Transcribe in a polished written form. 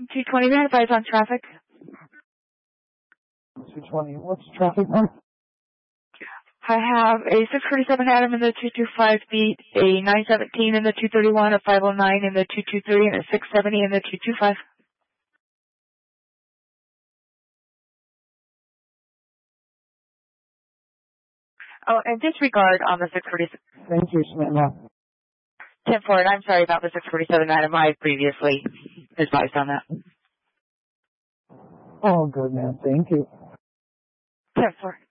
220, may I advise on traffic? 220, what's the traffic now? I have a 647 Adam in the 225 beat, a 917 in the 231, a 509 in the 2230, and a 670 in the 225. Oh, and disregard on the 647. Thank you, Samantha. 10-4, I'm sorry about the 647 Adam. I previously advised on that. Oh, good, man. Thank you. 10-4.